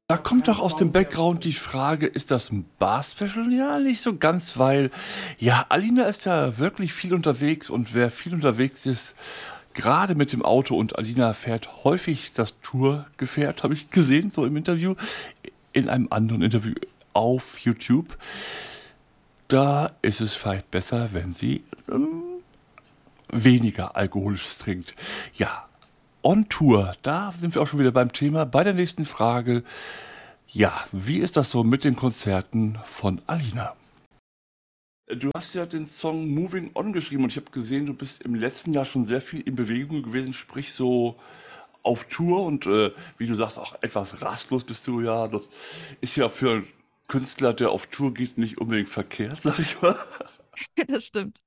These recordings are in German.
Da kommt doch aus dem Background die Frage, ist das ein Bar-Special? Ja, nicht so ganz, weil ja, Alina ist ja wirklich viel unterwegs und wer viel unterwegs ist, gerade mit dem Auto und Alina fährt häufig das Tourgefährt, habe ich gesehen, so im Interview, in einem anderen Interview auf YouTube. Da ist es vielleicht besser, wenn sie weniger Alkoholisches trinkt. Ja, on Tour, da sind wir auch schon wieder beim Thema. Bei der nächsten Frage, ja, wie ist das so mit den Konzerten von Alina? Du hast ja den Song Moving On geschrieben und ich habe gesehen, du bist im letzten Jahr schon sehr viel in Bewegung gewesen, sprich so auf Tour und wie du sagst, auch etwas rastlos bist du ja. Das ist ja für einen Künstler, der auf Tour geht, nicht unbedingt verkehrt, sag ich mal. Das stimmt.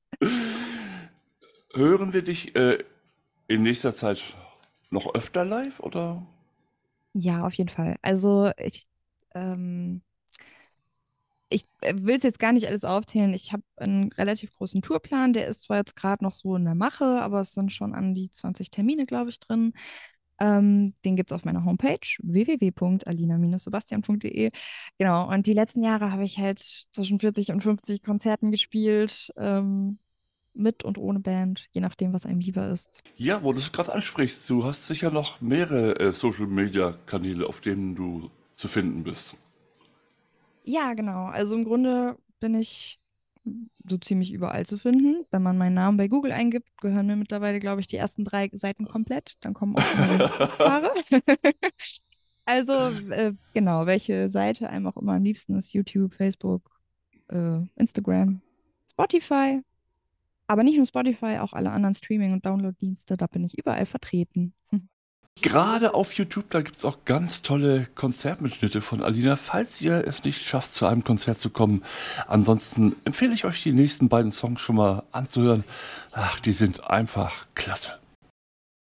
Hören wir dich in nächster Zeit noch öfter live oder? Ja, auf jeden Fall. Also ähm, ich will es jetzt gar nicht alles aufzählen. Ich habe einen relativ großen Tourplan. Der ist zwar jetzt gerade noch so in der Mache, aber es sind schon an die 20 Termine, glaube ich, drin. Den gibt es auf meiner Homepage www.alina-sebastian.de. Genau, und die letzten Jahre habe ich halt zwischen 40 und 50 Konzerten gespielt, mit und ohne Band, je nachdem, was einem lieber ist. Ja, wo du es gerade ansprichst, du hast sicher noch mehrere Social-Media-Kanäle, auf denen du zu finden bist. Ja, genau. Also im Grunde bin ich so ziemlich überall zu finden. Wenn man meinen Namen bei Google eingibt, gehören mir mittlerweile, glaube ich, die ersten 3 Seiten komplett. Dann kommen auch schon meine Bezugspaare. Also, genau, welche Seite einem auch immer am liebsten ist: YouTube, Facebook, Instagram, Spotify. Aber nicht nur Spotify, auch alle anderen Streaming- und Download-Dienste, da bin ich überall vertreten. Gerade auf YouTube, da gibt es auch ganz tolle Konzertmitschnitte von Alina, falls ihr es nicht schafft, zu einem Konzert zu kommen. Ansonsten empfehle ich euch, die nächsten beiden Songs schon mal anzuhören. Ach, die sind einfach klasse.